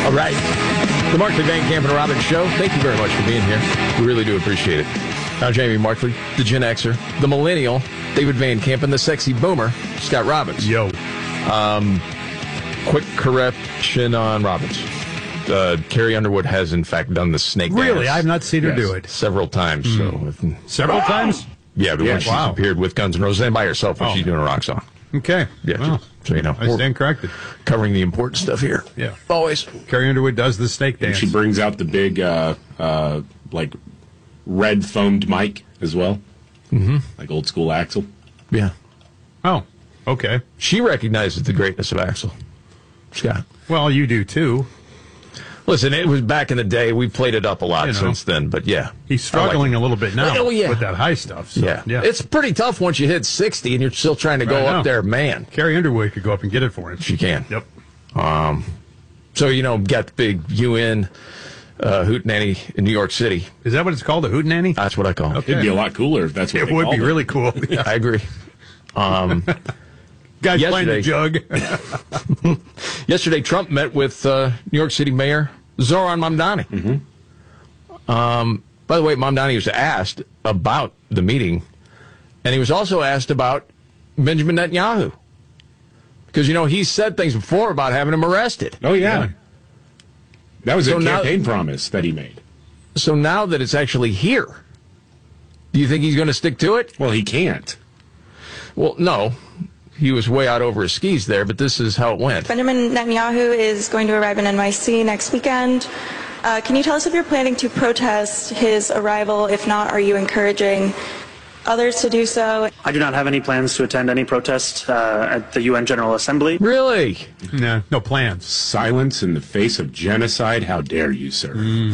All right. The Markley, Van Camp, and Robbins Show. Thank you very much for being here. We really do appreciate it. I'm Jamie Markley, the Gen Xer, the Millennial, David Van Camp, and the Sexy Boomer, Scott Robbins. Yo. Quick correction on Robbins. Carrie Underwood has, in fact, done the snake dance. Really? I have not seen her do it. Several times. Several times? Yeah, but when she's appeared with Guns N' Roses and by herself when she's doing a rock song. Okay. Yeah, well, so you know. I stand corrected. Covering the important stuff here. Yeah. Always. Carrie Underwood does the snake dance. And she brings out the big, like, red foamed mic as well. Mm-hmm. Like old school Axl. Yeah. Oh, okay. She recognizes the greatness of Axl. Scott. Well, you do too. Listen, it was back in the day. We played it up a lot since then, but yeah. He's struggling a little bit now with that high stuff. So, yeah. It's pretty tough once you hit 60 and you're still trying to go up there, man. Carrie Underwood could go up and get it for him. She can. Yep. So, you know, got the big UN hootenanny in New York City. Is that what it's called, a hootenanny? That's what I call it. Okay. It'd be a lot cooler if that's what it would be really cool. Yeah. I agree. Guys playing the jug. Yesterday, Trump met with New York City Mayor Zoran Mamdani. Mm-hmm. By the way, Mamdani was asked about the meeting, and he was also asked about Benjamin Netanyahu. Because, you know, he said things before about having him arrested. Oh, yeah. That was a campaign promise that he made. So now that it's actually here, do you think he's going to stick to it? Well, he can't. Well, no. He was way out over his skis there, but this is how it went. Benjamin Netanyahu is going to arrive in NYC next weekend. Can you tell us if you're planning to protest his arrival? If not, are you encouraging others to do so? I do not have any plans to attend any protest at the UN General Assembly. Really? No plans. Silence in the face of genocide. How dare you, sir?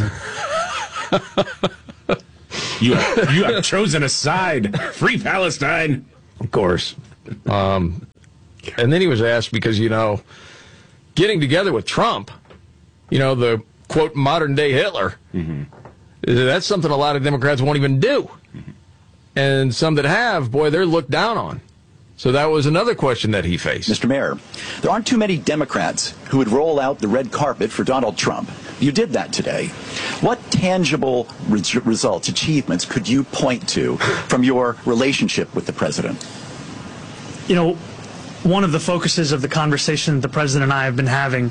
You have chosen a side. Free Palestine. Of course. And then he was asked because, you know, getting together with Trump, you know, the, quote, modern-day Hitler, that's something a lot of Democrats won't even do. And some that have, boy, they're looked down on. So that was another question that he faced. Mr. Mayor, there aren't too many Democrats who would roll out the red carpet for Donald Trump. You did that today. What tangible results, achievements could you point to from your relationship with the president? You know, one of the focuses of the conversation the president and I have been having